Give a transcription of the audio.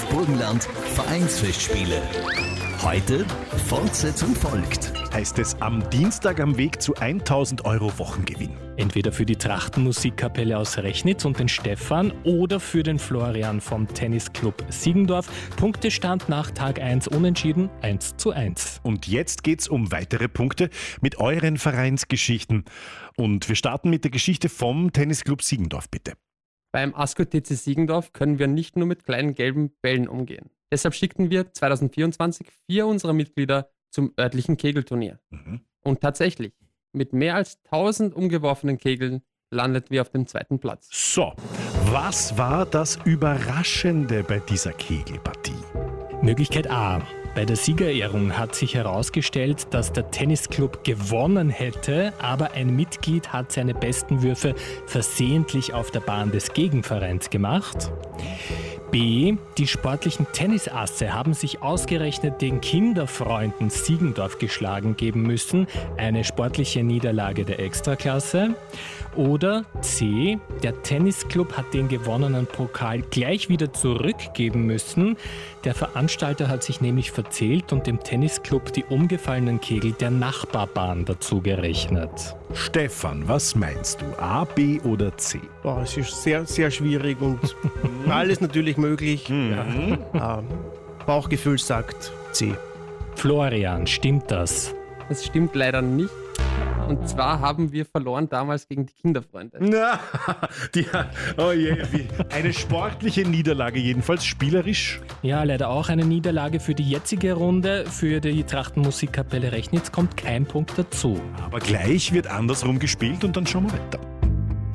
Burgenland Vereinsfestspiele. Heute Fortsetzung folgt. Heißt es am Dienstag am Weg zu 1000 € Wochengewinn. Entweder für die Trachtenmusikkapelle aus Rechnitz und den Stefan oder für den Florian vom Tennisclub Siegendorf. Punktestand nach Tag 1 unentschieden, 1:1. Und jetzt geht's um weitere Punkte mit euren Vereinsgeschichten. Und wir starten mit der Geschichte vom Tennisclub Siegendorf, bitte. Beim ASCO TC Siegendorf können wir nicht nur mit kleinen gelben Bällen umgehen. Deshalb schickten wir 2024 4 unserer Mitglieder zum örtlichen Kegelturnier. Und tatsächlich, mit mehr als 1000 umgeworfenen Kegeln landeten wir auf dem 2. Platz. So, was war das Überraschende bei dieser Kegelpartie? Möglichkeit A. Bei der Siegerehrung hat sich herausgestellt, dass der Tennisclub gewonnen hätte, aber ein Mitglied hat seine besten Würfe versehentlich auf der Bahn des Gegenvereins gemacht. B. Die sportlichen Tennisasse haben sich ausgerechnet den Kinderfreunden Siegendorf geschlagen geben müssen, eine sportliche Niederlage der Extraklasse. Oder C. Der Tennisclub hat den gewonnenen Pokal gleich wieder zurückgeben müssen. Der Veranstalter hat sich nämlich verzählt und dem Tennisclub die umgefallenen Kegel der Nachbarbahn dazu gerechnet. Stefan, was meinst du? A, B oder C? Es ist sehr, sehr schwierig und alles natürlich möglich. Bauchgefühl sagt C. Florian, stimmt das? Das stimmt leider nicht. Und zwar haben wir verloren damals gegen die Kinderfreunde. Na, oh je, eine sportliche Niederlage, jedenfalls spielerisch. Ja, leider auch eine Niederlage für die jetzige Runde. Für die Trachtenmusikkapelle Rechnitz kommt kein Punkt dazu. Aber gleich wird andersrum gespielt und dann schauen wir weiter.